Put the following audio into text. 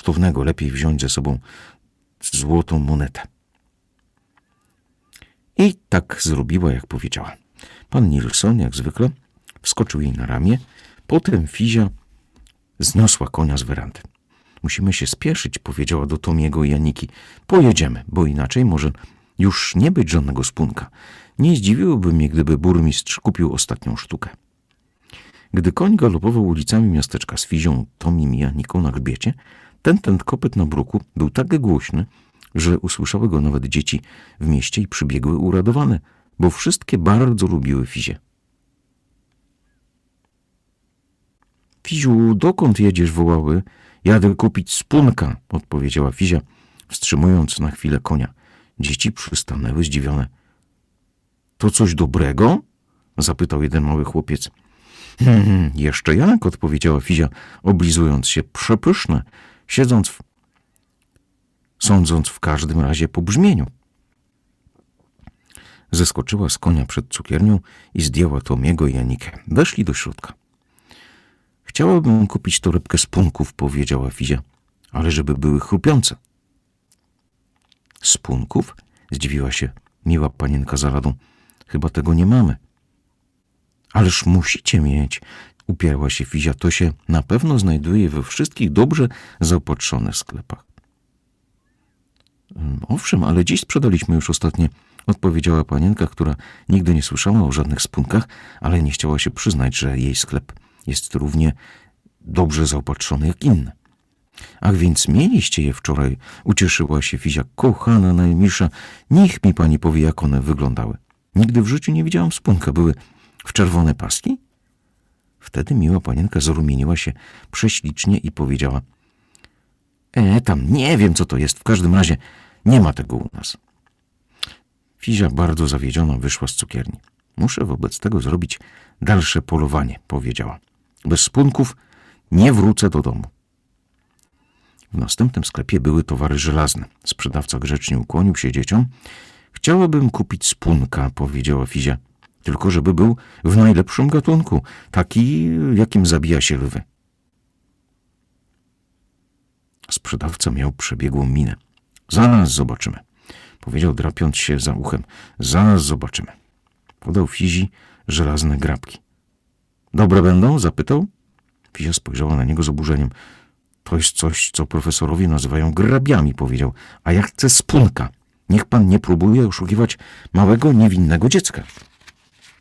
kosztownego. Lepiej wziąć ze sobą złotą monetę. I tak zrobiła, jak powiedziała. Pan Nilsson, jak zwykle, wskoczył jej na ramię. Potem Fizia zniosła konia z werandy. Musimy się spieszyć, powiedziała do Tomiego i Janiki. Pojedziemy, bo inaczej może już nie być żadnego spunka. Nie zdziwiłoby mnie, gdyby burmistrz kupił ostatnią sztukę. Gdy koń galopował ulicami miasteczka z Fizią, Tomim i Janiką na grzbiecie, ten kopyt na bruku był tak głośny, że usłyszały go nawet dzieci w mieście i przybiegły uradowane, bo wszystkie bardzo lubiły Fizię. Fiziu, dokąd jedziesz? Wołały. Jadę kupić spunka, odpowiedziała Fizia, wstrzymując na chwilę konia. Dzieci przystanęły zdziwione. To coś dobrego? Zapytał jeden mały chłopiec. Jeszcze jak, odpowiedziała Fizia, oblizując się. Przepyszne, sądząc w każdym razie po brzmieniu. Zeskoczyła z konia przed cukiernią i zdjęła Tomiego i Janikę. Weszli do środka. Chciałabym kupić torebkę spunków, powiedziała Fizia, ale żeby były chrupiące. Spunków? Zdziwiła się miła panienka za radą. Chyba tego nie mamy. Ależ musicie mieć, upierała się Fizia. To się na pewno znajduje we wszystkich dobrze zaopatrzonych sklepach. Owszem, ale dziś sprzedaliśmy już ostatnie, odpowiedziała panienka, która nigdy nie słyszała o żadnych spunkach, ale nie chciała się przyznać, że jej sklep jest równie dobrze zaopatrzony jak inne. Ach, więc mieliście je wczoraj, ucieszyła się Fizia. Kochana najmilsza, niech mi pani powie, jak one wyglądały. Nigdy w życiu nie widziałam spunka. Były w czerwone paski? Wtedy miła panienka zarumieniła się prześlicznie i powiedziała: tam nie wiem, co to jest. W każdym razie nie ma tego u nas. Fizia bardzo zawiedziona wyszła z cukierni. Muszę wobec tego zrobić dalsze polowanie, powiedziała. Bez spunków nie wrócę do domu. W następnym sklepie były towary żelazne. Sprzedawca grzecznie ukłonił się dzieciom. Chciałabym kupić spunka, powiedziała Fizia. Tylko żeby był w najlepszym gatunku, taki, jakim zabija się lwy. Sprzedawca miał przebiegłą minę. Zaraz zobaczymy, powiedział, drapiąc się za uchem. Zaraz zobaczymy. Podał Fizi żelazne grabki. Dobre będą? Zapytał. Fizia spojrzała na niego z oburzeniem. To jest coś, co profesorowie nazywają grabiami, powiedział. A ja chcę spunka. Niech pan nie próbuje oszukiwać małego, niewinnego dziecka.